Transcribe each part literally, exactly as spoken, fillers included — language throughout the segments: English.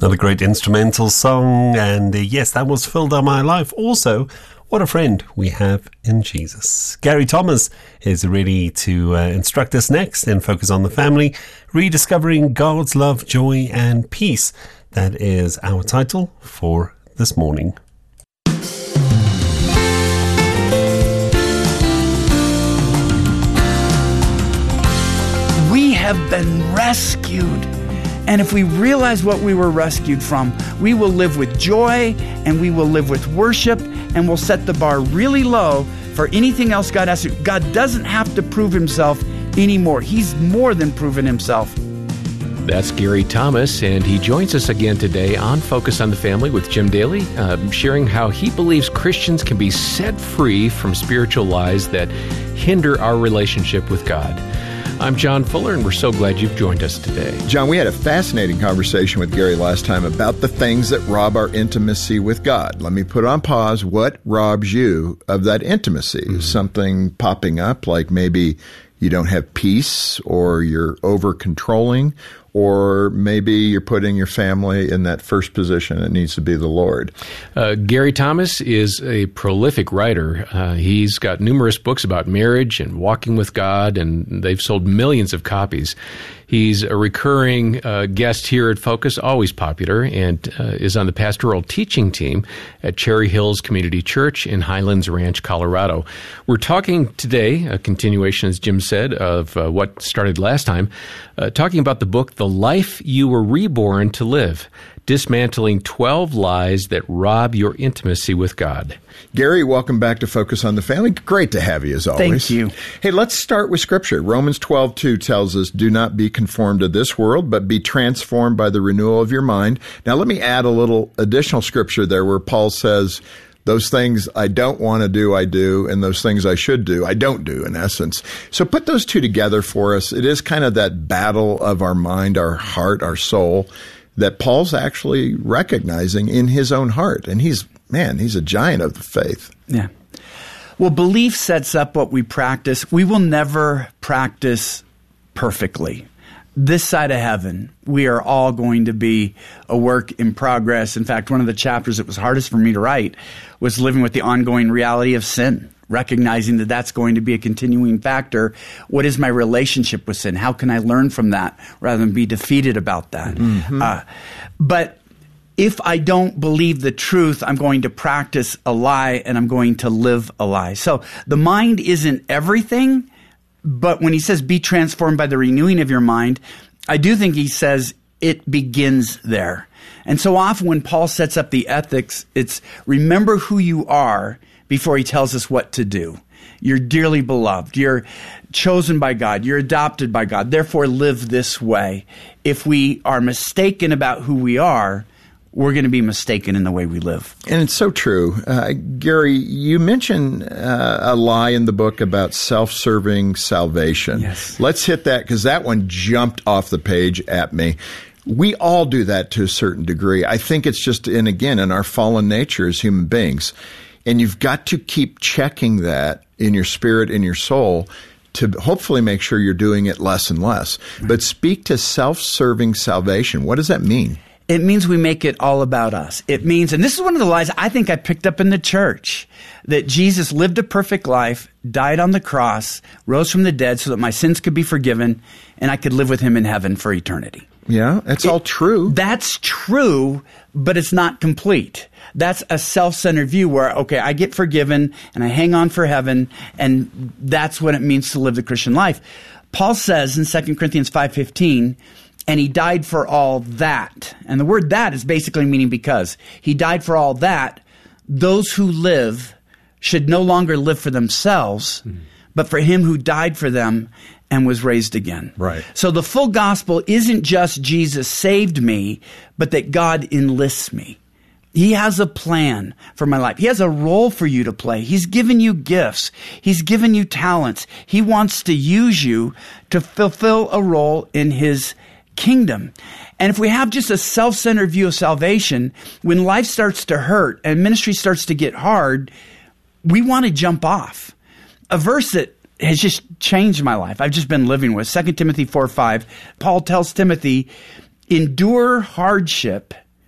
Another great instrumental song, and uh, yes, that was Filled Up My Life. Also, what a friend we have in Jesus. Gary Thomas is ready to uh, instruct us next in Focus on the Family, Rediscovering God's Love, Joy and Peace. That is our title for this morning. We have been rescued. And if we realize what we were rescued from, we will live with joy and we will live with worship, and we'll set the bar really low for anything else God has to. God doesn't have to prove himself anymore. He's more than proven himself. That's Gary Thomas, and he joins us again today on Focus on the Family with Jim Daly, uh, sharing how he believes Christians can be set free from spiritual lies that hinder our relationship with God. I'm John Fuller, and we're so glad you've joined us today. John, we had a fascinating conversation with Gary last time about the things that rob our intimacy with God. Let me put on pause. What robs you of that intimacy? Mm-hmm. Something popping up, like maybe you don't have peace, or you're over-controlling, or maybe you're putting your family in that first position. It needs to be the Lord. Uh, Gary Thomas is a prolific writer. Uh, he's got numerous books about marriage and walking with God, and they've sold millions of copies. He's a recurring uh, guest here at Focus, always popular, and uh, is on the pastoral teaching team at Cherry Hills Community Church in Highlands Ranch, Colorado. We're talking today, a continuation, as Jim said, of uh, what started last time, uh, talking about the book, The Life You Were Reborn to Live, Dismantling twelve Lies That Rob Your Intimacy with God. Gary, welcome back to Focus on the Family. Great to have you, as always. Thank you. Hey, let's start with Scripture. Romans twelve two tells us, do not be conformed to this world, but be transformed by the renewal of your mind. Now, let me add a little additional Scripture there where Paul says, those things I don't want to do, I do, and those things I should do, I don't do, in essence. So put those two together for us. It is kind of that battle of our mind, our heart, our soul, that Paul's actually recognizing in his own heart. And he's, man, he's a giant of the faith. Yeah. Well, belief sets up what we practice. We will never practice perfectly. This side of heaven, we are all going to be a work in progress. In fact, one of the chapters that was hardest for me to write was living with the ongoing reality of sin, recognizing that that's going to be a continuing factor. What is my relationship with sin? How can I learn from that rather than be defeated about that? Mm-hmm. Uh, but if I don't believe the truth, I'm going to practice a lie and I'm going to live a lie. So the mind isn't everything. But when he says be transformed by the renewing of your mind, I do think he says it begins there. And so often when Paul sets up the ethics, it's remember who you are before he tells us what to do. You're dearly beloved. You're chosen by God. You're adopted by God. Therefore, live this way. If we are mistaken about who we are, we're going to be mistaken in the way we live. And it's so true. Uh, Gary, you mentioned uh, a lie in the book about self-serving salvation. Yes. Let's hit that, because that one jumped off the page at me. We all do that to a certain degree. I think it's just, in again, in our fallen nature as human beings. And you've got to keep checking that in your spirit, in your soul, to hopefully make sure you're doing it less and less. Right. But speak to self-serving salvation. What does that mean? It means we make it all about us. It means, and this is one of the lies I think I picked up in the church, that Jesus lived a perfect life, died on the cross, rose from the dead so that my sins could be forgiven, and I could live with him in heaven for eternity. Yeah, that's it, all true. That's true, but it's not complete. That's a self-centered view where, okay, I get forgiven and I hang on for heaven, and that's what it means to live the Christian life. Paul says in Second Corinthians five fifteen, and he died for all that. And the word that is basically meaning because. He died for all that. Those who live should no longer live for themselves, mm. but for him who died for them and was raised again. Right. So the full gospel isn't just Jesus saved me, but that God enlists me. He has a plan for my life. He has a role for you to play. He's given you gifts. He's given you talents. He wants to use you to fulfill a role in his kingdom. And if we have just a self-centered view of salvation, when life starts to hurt and ministry starts to get hard, we want to jump off. A verse that has just changed my life, I've just been living with, Second Timothy four five. Paul tells Timothy, endure hardship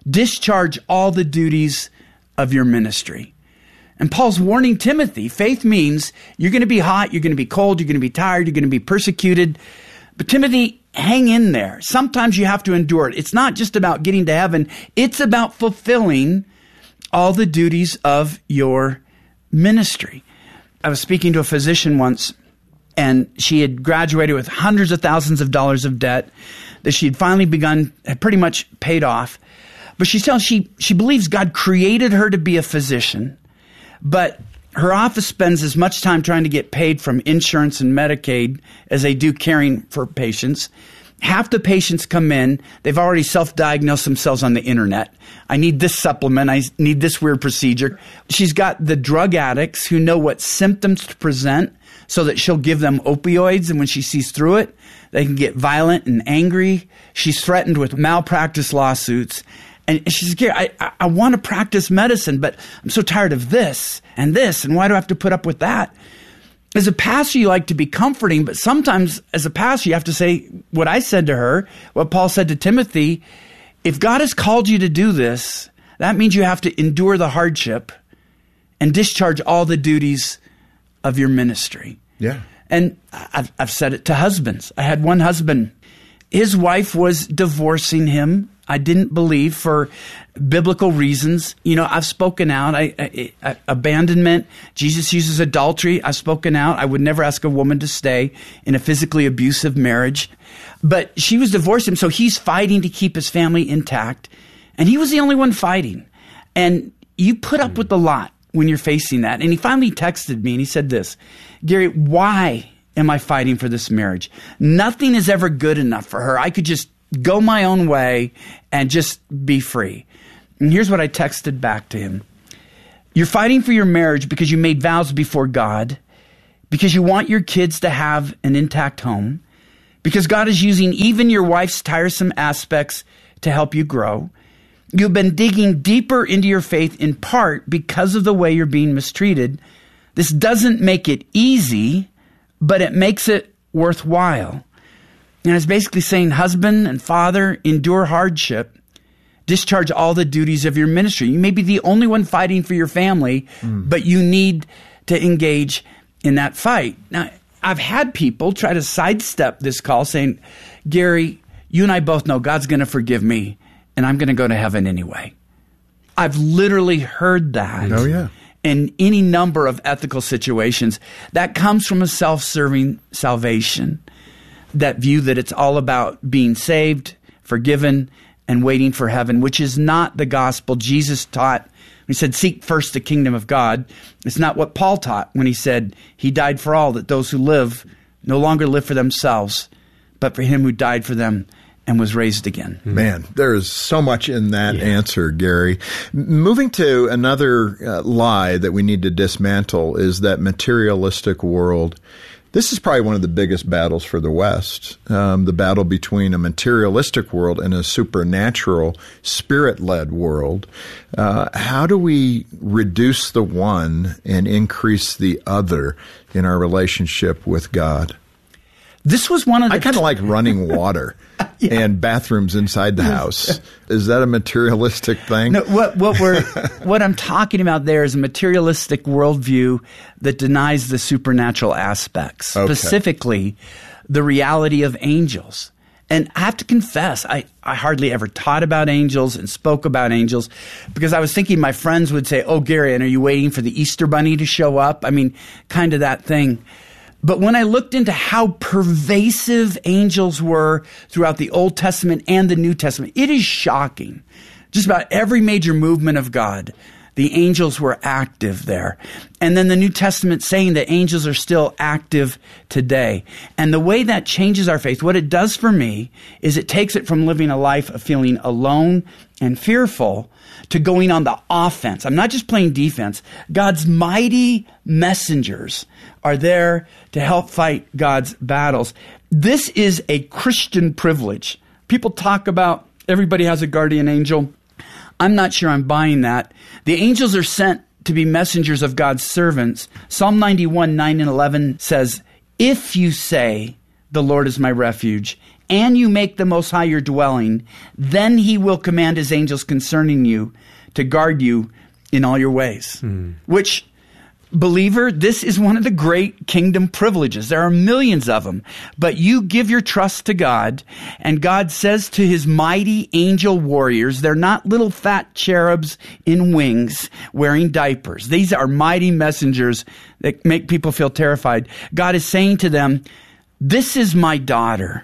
Discharge all the duties of your ministry. And Paul's warning Timothy, faith means you're going to be hot, you're going to be cold, you're going to be tired, you're going to be persecuted. But Timothy, hang in there. Sometimes you have to endure it. It's not just about getting to heaven. It's about fulfilling all the duties of your ministry. I was speaking to a physician once, and she had graduated with hundreds of thousands of dollars of debt that she had finally begun, had pretty much paid off. But she's telling she she believes God created her to be a physician, but her office spends as much time trying to get paid from insurance and Medicaid as they do caring for patients. Half the patients come in, they've already self-diagnosed themselves on the internet. I need this supplement, I need this weird procedure. She's got the drug addicts who know what symptoms to present so that she'll give them opioids, and when she sees through it, they can get violent and angry. She's threatened with malpractice lawsuits. And she's like, I, I, I want to practice medicine, but I'm so tired of this and this, and why do I have to put up with that? As a pastor, you like to be comforting, but sometimes as a pastor, you have to say what I said to her, what Paul said to Timothy. If God has called you to do this, that means you have to endure the hardship and discharge all the duties of your ministry. Yeah. And I've, I've said it to husbands. I had one husband. His wife was divorcing him. I didn't believe for biblical reasons. You know, I've spoken out. I, I, I, abandonment. Jesus uses adultery. I've spoken out. I would never ask a woman to stay in a physically abusive marriage. But she was divorcing him, so he's fighting to keep his family intact. And he was the only one fighting. And you put up with a lot when you're facing that. And he finally texted me and he said this, Gary, why am I fighting for this marriage? Nothing is ever good enough for her. I could just go my own way and just be free. And here's what I texted back to him. You're fighting for your marriage because you made vows before God, because you want your kids to have an intact home, because God is using even your wife's tiresome aspects to help you grow. You've been digging deeper into your faith in part because of the way you're being mistreated. This doesn't make it easy, but it makes it worthwhile. And it's basically saying, husband and father, endure hardship, discharge all the duties of your ministry. You may be the only one fighting for your family, mm. but you need to engage in that fight. Now, I've had people try to sidestep this call saying, Gary, you and I both know God's going to forgive me, and I'm going to go to heaven anyway. I've literally heard that. Oh, yeah. In any number of ethical situations. That comes from a self-serving salvation. That view that it's all about being saved, forgiven, and waiting for heaven, which is not the gospel Jesus taught. He said, seek first the kingdom of God. It's not what Paul taught when he said he died for all, that those who live no longer live for themselves, but for him who died for them and was raised again. Man, there is so much in that yeah. answer, Gary. Moving to another uh, lie that we need to dismantle is that materialistic world. This is probably one of the biggest battles for the West, um, the battle between a materialistic world and a supernatural, spirit-led world. Uh, how do we reduce the one and increase the other in our relationship with God? This was one of the I kind of like running water yeah. and bathrooms inside the house. Is that a materialistic thing? No, what what we're what I'm talking about there is a materialistic worldview that denies the supernatural aspects, okay. specifically the reality of angels. And I have to confess, I, I hardly ever taught about angels and spoke about angels because I was thinking my friends would say, oh, Gary, and are you waiting for the Easter Bunny to show up? I mean, kind of that thing. But when I looked into how pervasive angels were throughout the Old Testament and the New Testament, it is shocking. Just about every major movement of God, the angels were active there. And then the New Testament saying that angels are still active today. And the way that changes our faith, what it does for me is it takes it from living a life of feeling alone and fearful to going on the offense. I'm not just playing defense. God's mighty messengers are there to help fight God's battles. This is a Christian privilege. People talk about everybody has a guardian angel. I'm not sure I'm buying that. The angels are sent to be messengers of God's servants. Psalm ninety-one, nine and eleven says, if you say, the Lord is my refuge, and you make the Most High your dwelling, then he will command his angels concerning you to guard you in all your ways. Mm. Which, believer, this is one of the great kingdom privileges. There are millions of them. But you give your trust to God, and God says to his mighty angel warriors, they're not little fat cherubs in wings wearing diapers. These are mighty messengers that make people feel terrified. God is saying to them, this is my daughter.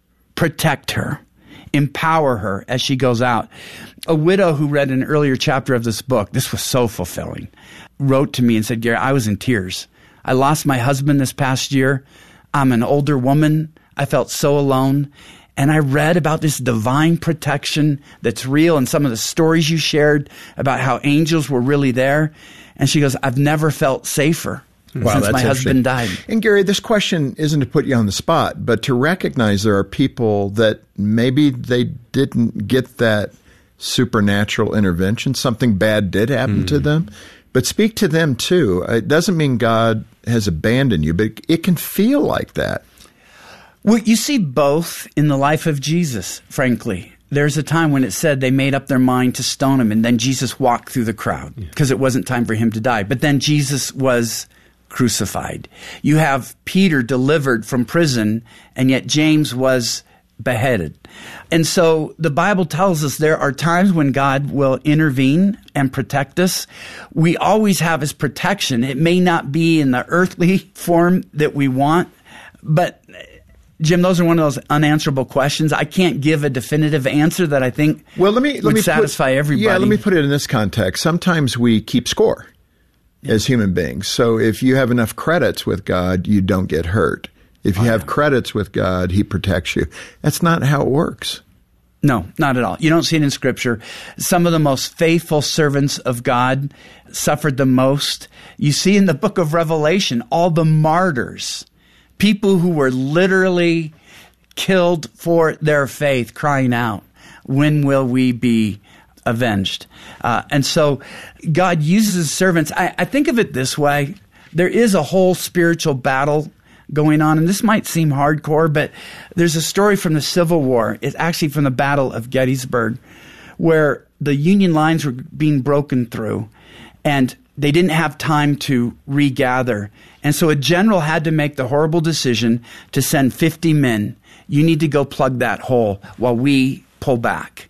Protect her. Empower her as she goes out. A widow who read an earlier chapter of this book, this was so fulfilling, wrote to me and said, Gary, I was in tears. I lost my husband this past year. I'm an older woman. I felt so alone. And I read about this divine protection that's real and some of the stories you shared about how angels were really there. And she goes, I've never felt safer. Wow, since my husband died. And Gary, this question isn't to put you on the spot, but to recognize there are people that maybe they didn't get that supernatural intervention. Something bad did happen mm. to them. But speak to them too. It doesn't mean God has abandoned you, but it can feel like that. Well, you see both in the life of Jesus, frankly. There's a time when it said they made up their mind to stone him, and then Jesus walked through the crowd because yeah. it wasn't time for him to die. But then Jesus was crucified. You have Peter delivered from prison, and yet James was beheaded. And so the Bible tells us there are times when God will intervene and protect us. We always have his protection. It may not be in the earthly form that we want, but Jim, those are one of those unanswerable questions. I can't give a definitive answer that I think well, let me, let would me satisfy put, everybody. Yeah, let me put it in this context. Sometimes we keep score yeah. as human beings. So if you have enough credits with God, you don't get hurt. If you oh, have yeah. credits with God, he protects you. That's not how it works. No, not at all. You don't see it in Scripture. Some of the most faithful servants of God suffered the most. You see in the book of Revelation, all the martyrs, people who were literally killed for their faith, crying out, when will we be avenged? Uh, and so God uses his servants. I, I think of it this way. There is a whole spiritual battle going on, and this might seem hardcore, but there's a story from the Civil War. It's actually from the Battle of Gettysburg, where the Union lines were being broken through, and they didn't have time to regather. And so a general had to make the horrible decision to send fifty men. You need to go plug that hole while we pull back.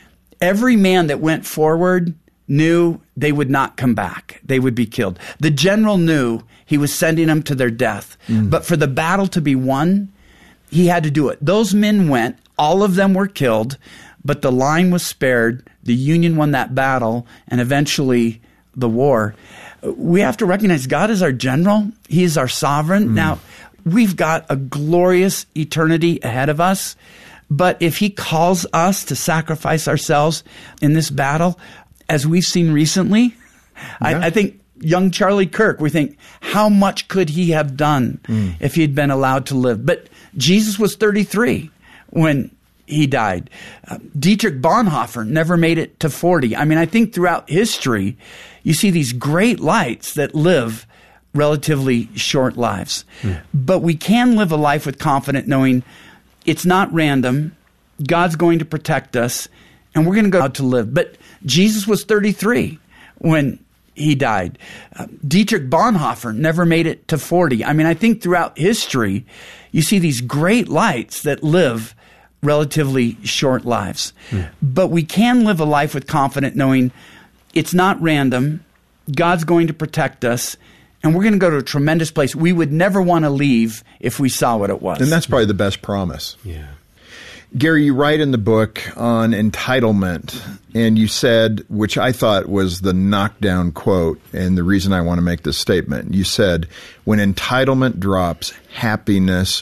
Every man that went forward knew they would not come back. They would be killed. The general knew he was sending them to their death. Mm. But for the battle to be won, he had to do it. Those men went. All of them were killed, but the line was spared. The Union won that battle, and eventually the war. We have to recognize God is our general. He is our sovereign. Mm. Now, we've got a glorious eternity ahead of us, but if he calls us to sacrifice ourselves in this battle, as we've seen recently, yeah. I, I think young Charlie Kirk, we think, how much could he have done mm. if he had been allowed to live? But Jesus was thirty-three when he died. Uh, Dietrich Bonhoeffer never made it to forty. I mean, I think throughout history, you see these great lights that live relatively short lives. Mm. But we can live a life with confidence, knowing it's not random. God's going to protect us, and we're going to go out to live. But Jesus was thirty-three when he died. Uh, Dietrich Bonhoeffer never made it to forty. I mean, I think throughout history, you see these great lights that live relatively short lives. Mm. But we can live a life with confidence, knowing it's not random. God's going to protect us, and we're going to go to a tremendous place we would never want to leave if we saw what it was. And that's probably the best promise. Yeah. Gary, you write in the book on entitlement, and you said, which I thought was the knockdown quote, and the reason I want to make this statement, you said, when entitlement drops, happiness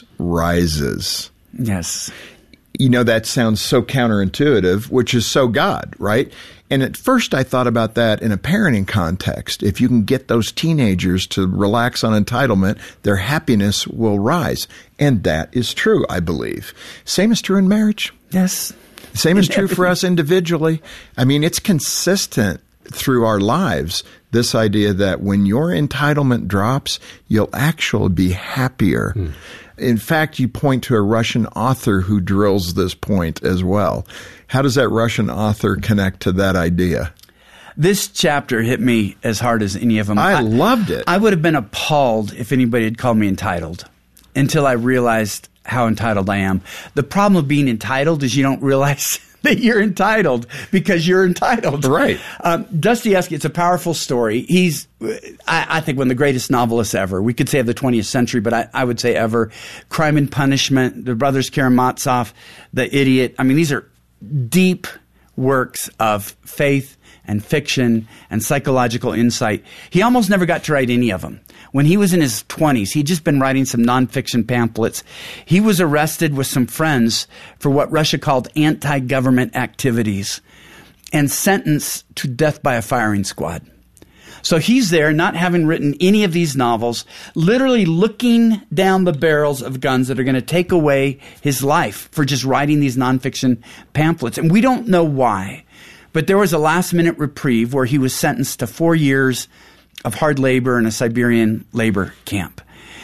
rises. Yes. You know, that sounds so counterintuitive, which is so God, right? And at first I thought about that in a parenting context. If you can get those teenagers to relax on entitlement, their happiness will rise. And that is true, I believe. Same is true in marriage. Yes. Same is true for us individually. I mean, it's consistent through our lives, this idea that when your entitlement drops, you'll actually be happier. Mm. In fact, you point to a Russian author who drills this point as well. How does that Russian author connect to that idea? This chapter hit me as hard as any of them. I, I loved it. I would have been appalled if anybody had called me entitled until I realized how entitled I am. The problem of being entitled is you don't realize that you're entitled because you're entitled. Right. Um, Dostoevsky, it's a powerful story. He's, I, I think, one of the greatest novelists ever. We could say of the twentieth century, but I, I would say ever. Crime and Punishment, the Brothers Karamazov, The Idiot. I mean, these are deep works of faith and fiction and psychological insight. He almost never got to write any of them. When he was in his twenties, he'd just been writing some nonfiction pamphlets. He was arrested with some friends for what Russia called anti-government activities and sentenced to death by a firing squad. So he's there, not having written any of these novels, literally looking down the barrels of guns that are going to take away his life for just writing these nonfiction pamphlets. And we don't know why. But there was a last-minute reprieve where he was sentenced to four years of hard labor in a Siberian labor camp.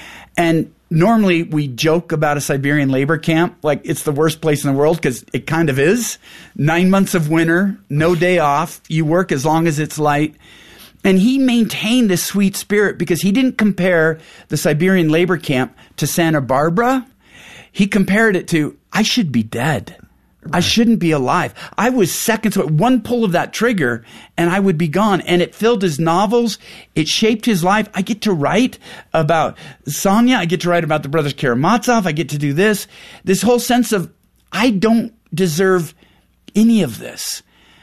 And normally we joke about a Siberian labor camp like it's the worst place in the world, because it kind of is. Nine months of winter, no day off. You work as long as it's light. And he maintained this sweet spirit because he didn't compare the Siberian labor camp to Santa Barbara. He compared it to, I should be dead. I shouldn't be alive. I was seconds away, one pull of that trigger, and I would be gone. And it filled his novels. It shaped his life. I get to write about Sonia. I get to write about the Brothers Karamazov. I get to do this. This whole sense of, I don't deserve any of this.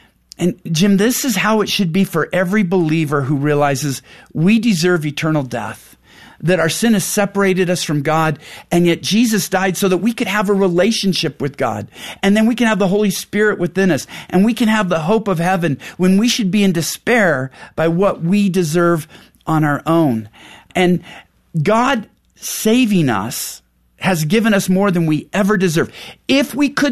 And Jim, this is how it should be for every believer who realizes we deserve eternal death, that our sin has separated us from God, and yet Jesus died so that we could have a relationship with God. And then we can have the Holy Spirit within us, and we can have the hope of heaven when we should be in despair by what we deserve on our own. And God saving us has given us more than we ever deserve. If we could